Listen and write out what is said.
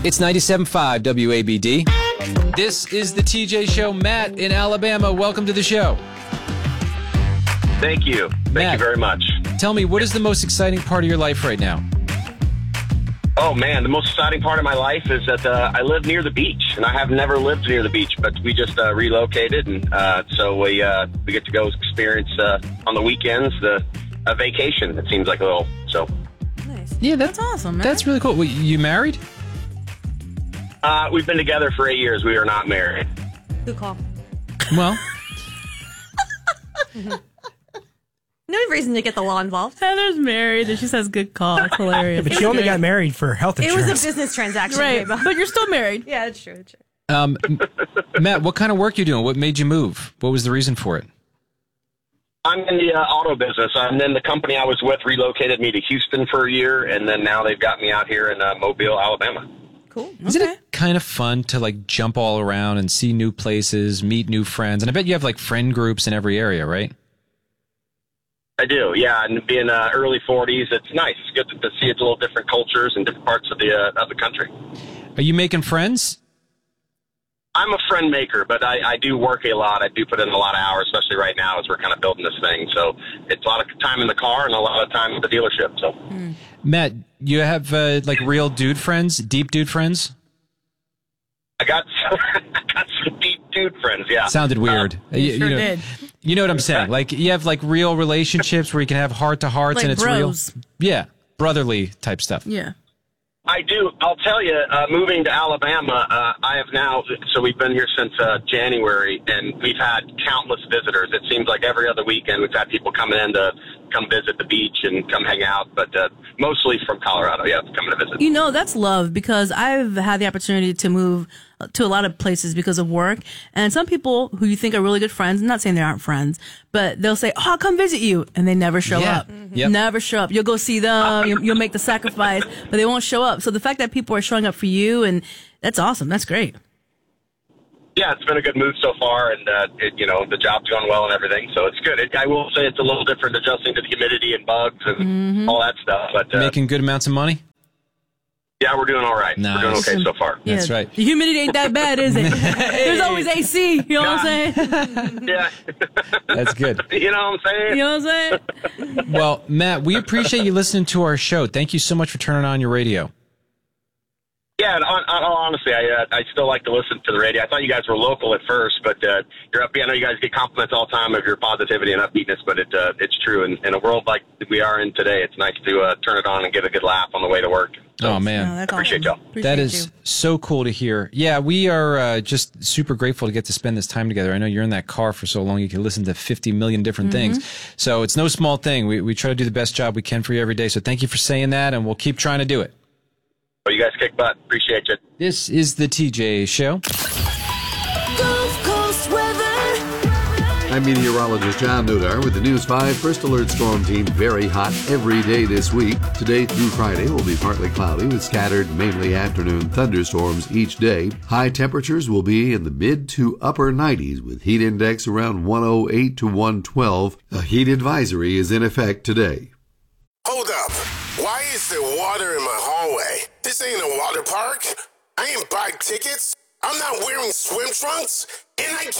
It's 97.5 WABD. This is the TJ Show. Matt in Alabama, welcome to the show. Thank you. Thank you very much. Tell me, what is the most exciting part of your life right now? Oh, man, the most exciting part of my life is that I live near the beach, and I have never lived near the beach, but we just relocated, and so we get to go experience on the weekends a vacation. It seems like a little, so. Nice. Yeah, that's awesome, man. That's really cool. Wait, you married? We've been together for 8 years. We are not married. Good call. Well. No reason to get the law involved. Heather's married and she says good call. It's hilarious. But you only got married for health It insurance. was a business transaction. Right, Reba. but you're still married. Yeah, that's true. That's true. Matt, what kind of work are you doing? What made you move? What was the reason for it? I'm in the auto business, and then the company I was with relocated me to Houston for a year, and then now they've got me out here in Mobile, Alabama. Cool. Isn't it kind of fun to like jump all around and see new places, meet new friends? And I bet you have like friend groups in every area, right? I do, yeah. And being early 40s, it's nice. It's good to see it's a little different cultures and different parts of the country. Are you making friends? I'm a friend maker, but I do work a lot. I do put in a lot of hours, especially right now as we're kind of building this thing. So it's a lot of time in the car and a lot of time at the dealership. So, Matt, you have like real dude friends, deep dude friends? I got some deep dude friends, yeah. Sounded weird. You sure did. You know what I'm saying? Like you have like real relationships where you can have heart to hearts Like and it's bros. real. Yeah, brotherly type stuff. Yeah. I do. I'll tell you, moving to Alabama, I have now, so we've been here since January, and we've had countless visitors. It seems like every other weekend we've had people coming in to come visit the beach and come hang out, but mostly from Colorado, yeah, coming to visit. You know, that's love because I've had the opportunity to move to a lot of places because of work. And some people who you think are really good friends, I'm not saying they aren't friends, but they'll say, oh, I'll come visit you. And they never show up. Yep. Never show up. You'll go see them. You'll make the sacrifice, but they won't show up. So the fact that people are showing up for you, and that's awesome. That's great. Yeah, it's been a good move so far, and the job's going well and everything, so it's good. I will say it's a little different adjusting to the humidity and bugs and all that stuff. But Making good amounts of money? yeah, we're doing all right. Nice. We're doing okay so far. That's right. The humidity ain't that bad, is it? There's always AC. You know what I'm saying? Yeah. That's good. You know what I'm saying? You know what I'm saying? Well, Matt, we appreciate you listening to our show. Thank you so much for turning on your radio. Yeah, and honestly, I still like to listen to the radio. I thought you guys were local at first, but you're upbeat. I know you guys get compliments all the time of your positivity and upbeatness, but it's true. In a world like we are in today, it's nice to turn it on and get a good laugh on the way to work. So, Oh, man. No, that's appreciate awesome. y'all. That is so cool to hear. Yeah, we are just super grateful to get to spend this time together. I know you're in that car for so long, you can listen to 50 million different things. So it's no small thing. We try to do the best job we can for you every day. So thank you for saying that, and we'll keep trying to do it. Well, you guys kick butt. Appreciate you. This is the TJ Show. Gulf Coast weather. I'm meteorologist John Nudar with the News 5 First Alert Storm Team. Very hot every day this week. Today through Friday will be partly cloudy with scattered, mainly afternoon thunderstorms each day. High temperatures will be in the mid to upper 90s with heat index around 108 to 112. A heat advisory is in effect today. Hold up. Why is there water in my hallway? This ain't a water park. I ain't buy tickets. I'm not wearing swim trunks. And I can't